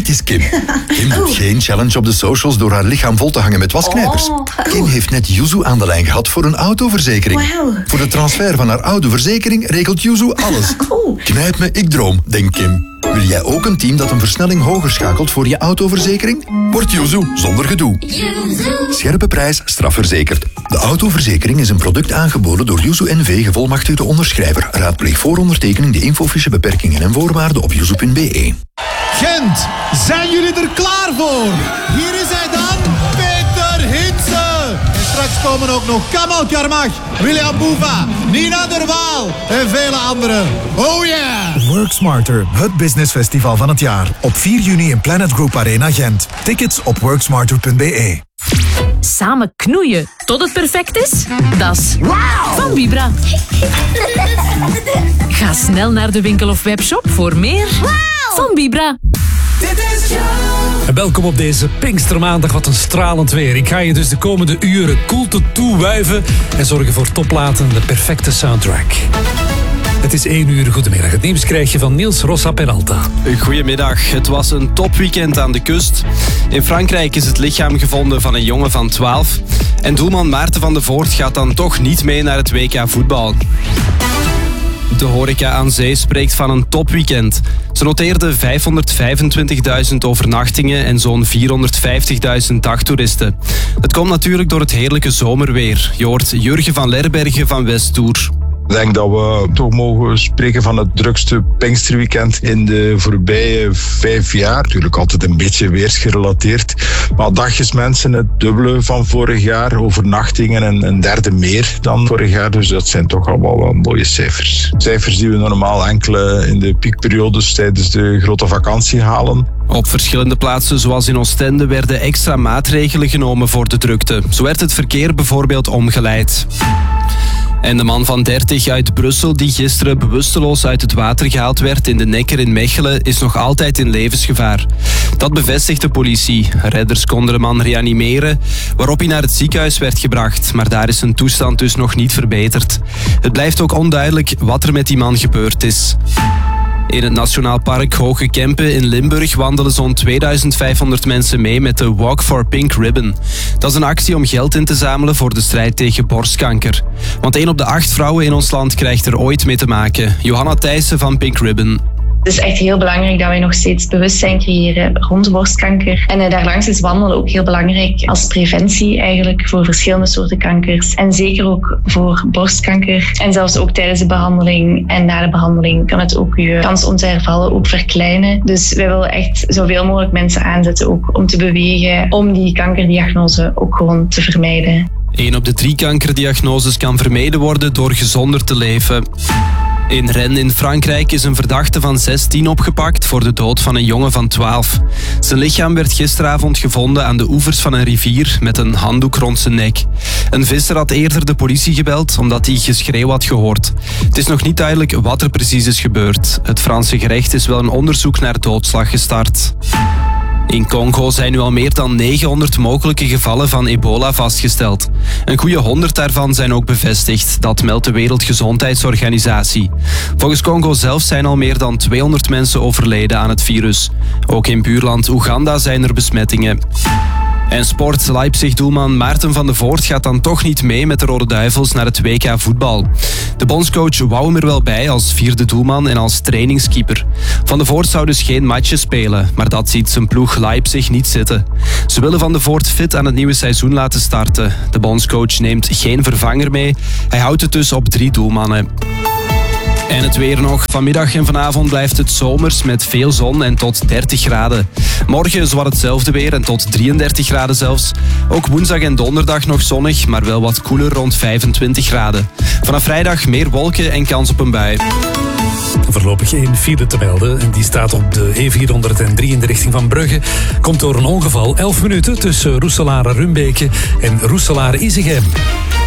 dit is Kim. Kim doet geen challenge op de socials door haar lichaam vol te hangen met wasknijpers. Kim heeft net Yuzu aan de lijn gehad voor een autoverzekering. Voor de transfer van haar oude verzekering regelt Yuzu alles. Knijp me, ik droom, denkt Kim. Wil jij ook een team dat een versnelling hoger schakelt voor je autoverzekering? Word Yuzu zonder gedoe. Scherpe prijs, strafverzekerd. De autoverzekering is een product aangeboden door Yuzu NV, gevolmachtigde onderschrijver. Raadpleeg voor ondertekening de infofiche beperkingen en voorwaarden op yuzu.be. Gent, zijn jullie er klaar voor? Hier is hij dan, Peter Hitze. En straks komen ook nog Kamal Karmach, William Boeva, Nina Derwaal en vele anderen. Oh yeah! Work Smarter, het businessfestival van het jaar. Op 4 juni in Planet Group Arena Gent. Tickets op worksmarter.be. Samen knoeien tot het perfect is? Dat is van Vibra. Ga snel naar de winkel of webshop voor meer van Vibra. En welkom op deze Pinkstermaandag, wat een stralend weer. Ik ga je dus de komende uren koelte toewuiven en zorgen voor toplaten, de perfecte soundtrack. Het is 1 uur. Goedemiddag. Het nieuws krijg je van Niels Rossa Peralta. Goedemiddag. Het was een topweekend aan de kust. In Frankrijk is het lichaam gevonden van een jongen van 12. En doelman Maarten van de Voort gaat dan toch niet mee naar het WK voetbal. De horeca aan zee spreekt van een topweekend. Ze noteerden 525.000 overnachtingen en zo'n 450.000 dagtoeristen. Het komt natuurlijk door het heerlijke zomerweer. Je hoort Jurgen van Lerbergen van Westtour. Ik denk dat we toch mogen spreken van het drukste Pinksterweekend in de voorbije 5 jaar. Natuurlijk altijd een beetje weersgerelateerd. Maar dagjes mensen het dubbele van vorig jaar. Overnachtingen een derde meer dan vorig jaar. Dus dat zijn toch allemaal wel mooie cijfers. Cijfers die we normaal enkel in de piekperiodes tijdens de grote vakantie halen. Op verschillende plaatsen, zoals in Oostende, werden extra maatregelen genomen voor de drukte. Zo werd het verkeer bijvoorbeeld omgeleid. En de man van 30 uit Brussel, die gisteren bewusteloos uit het water gehaald werd in de Necker in Mechelen, is nog altijd in levensgevaar. Dat bevestigt de politie. Redders konden de man reanimeren, waarop hij naar het ziekenhuis werd gebracht. Maar daar is zijn toestand dus nog niet verbeterd. Het blijft ook onduidelijk wat er met die man gebeurd is. In het Nationaal Park Hoge Kempen in Limburg wandelen zo'n 2500 mensen mee met de Walk for Pink Ribbon. Dat is een actie om geld in te zamelen voor de strijd tegen borstkanker. Want 1 op de 8 vrouwen in ons land krijgt er ooit mee te maken. Johanna Thijssen van Pink Ribbon. Het is echt heel belangrijk dat wij nog steeds bewustzijn creëren rond borstkanker. En daarlangs is wandelen ook heel belangrijk als preventie eigenlijk voor verschillende soorten kankers. En zeker ook voor borstkanker. En zelfs ook tijdens de behandeling en na de behandeling kan het ook je kans om te hervallen ook verkleinen. Dus wij willen echt zoveel mogelijk mensen aanzetten ook om te bewegen, om die kankerdiagnose ook gewoon te vermijden. 1 op de 3 kankerdiagnoses kan vermeden worden door gezonder te leven. In Rennes in Frankrijk is een verdachte van 16 opgepakt voor de dood van een jongen van 12. Zijn lichaam werd gisteravond gevonden aan de oevers van een rivier met een handdoek rond zijn nek. Een visser had eerder de politie gebeld omdat hij geschreeuw had gehoord. Het is nog niet duidelijk wat er precies is gebeurd. Het Franse gerecht is wel een onderzoek naar doodslag gestart. In Congo zijn nu al meer dan 900 mogelijke gevallen van ebola vastgesteld. Een goede 100 daarvan zijn ook bevestigd, dat meldt de Wereldgezondheidsorganisatie. Volgens Congo zelf zijn al meer dan 200 mensen overleden aan het virus. Ook in buurland Oeganda zijn er besmettingen. En sport, Leipzig-doelman Maarten van de Voort gaat dan toch niet mee met de Rode Duivels naar het WK voetbal. De bondscoach wou hem er wel bij als 4e doelman en als trainingskeeper. Van de Voort zou dus geen matchen spelen, maar dat ziet zijn ploeg Leipzig niet zitten. Ze willen Van de Voort fit aan het nieuwe seizoen laten starten. De bondscoach neemt geen vervanger mee. Hij houdt het dus op 3 doelmannen. En het weer nog. Vanmiddag en vanavond blijft het zomers met veel zon en tot 30 graden. Morgen zowat hetzelfde weer en tot 33 graden zelfs. Ook woensdag en donderdag nog zonnig, maar wel wat koeler rond 25 graden. Vanaf vrijdag meer wolken en kans op een bui. Voorlopig 1 file te melden en die staat op de E403 in de richting van Brugge. Komt door een ongeval 11 minuten tussen Roeselare-Rumbeke en Roeselare-Isegem.